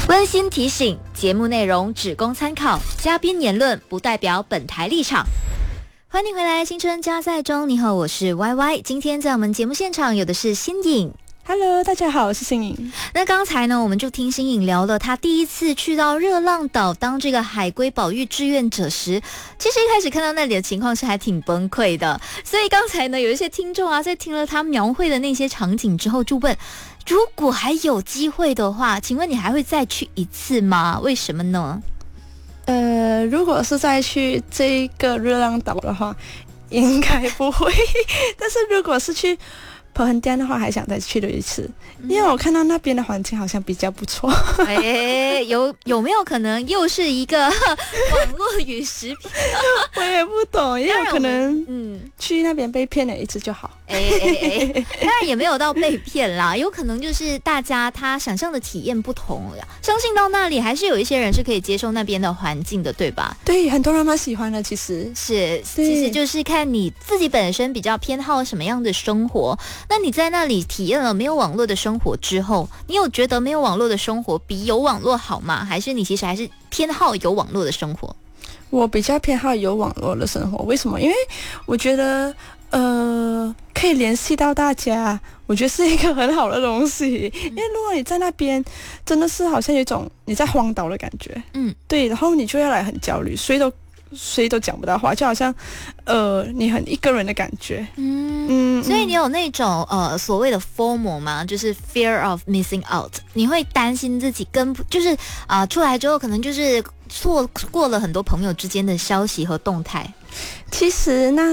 温馨提醒：节目内容只供参考，嘉宾言论不代表本台立场。欢迎回来，新春加载中，你好，我是 YY。今天在我们节目现场有的是新颖。 Hello， 大家好，我是新颖。 那刚才呢，我们就听新颖聊了他第一次去到热浪岛当这个海龟保育志愿者时，其实一开始看到那里的情况是还挺崩溃的。所以刚才呢，有一些听众啊，在听了他描绘的那些场景之后，就问：如果还有机会的话，请问你还会再去一次吗？为什么呢？ 如果是再去这个热浪岛的话，应该不会。但是如果是去彭甸的话，还想再去了一次，因为我看到那边的环境好像比较不错。 有没有可能又是一个网络与食品？ 我也不懂，也有可能去那边被骗了一次就好。 当然也没有到被骗啦，有可能就是大家他想象的体验不同，相信到那里还是有一些人是可以接受那边的环境的，对吧？ 对，很多人蛮喜欢的，其实就是看你自己本身比较偏好什么样的生活。那你在那里体验了没有网络的生活之后，你有觉得没有网络的生活比有网络好吗？还是你其实还是偏好有网络的生活？ 我比较偏好有网络的生活，为什么？因为我觉得可以联系到大家，我觉得是一个很好的东西。因为如果你在那边，真的是好像有一种你在荒岛的感觉，对，然后你就要来很焦虑，谁都讲不到话，就好像你很一个人的感觉。 所以你有那种所谓的 FOMO 吗？就是 fear of missing out， 你会担心自己就是出来之后可能就是错过了很多朋友之间的消息和动态。 其实那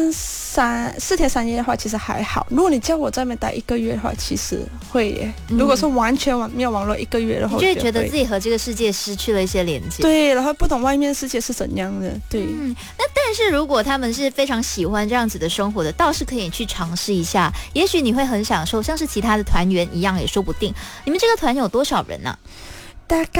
4天3夜的话其实还好，如果你叫我在那边待1个月的话，其实会耶。如果是完全没有网络1个月的话， 你就会觉得自己和这个世界失去了一些连接。 对，然后不懂外面世界是怎样的。对， 那但是如果他们是非常喜欢这样子的生活的，倒是可以去尝试一下，也许你会很享受，像是其他的团员一样也说不定。你们这个团有多少人呢？ 大概